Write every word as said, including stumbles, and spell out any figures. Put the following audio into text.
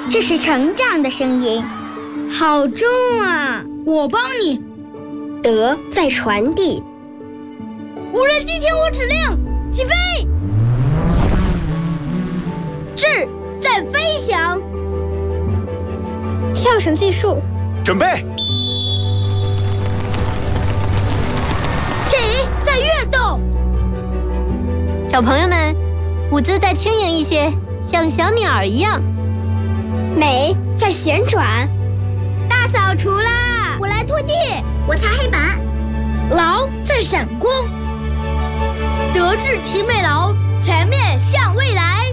这是成长的声音，好重啊！ 我帮你。 德在传递。 无人机听我指令，起飞！智在飞翔。 跳绳计数， 准备。 体在跃动。 小朋友们，舞姿再轻盈一些，像小鸟一样。 美在旋转。大扫除啦！ 我来拖地。 我擦黑板。 劳在闪光。德智体美劳，全面向未来。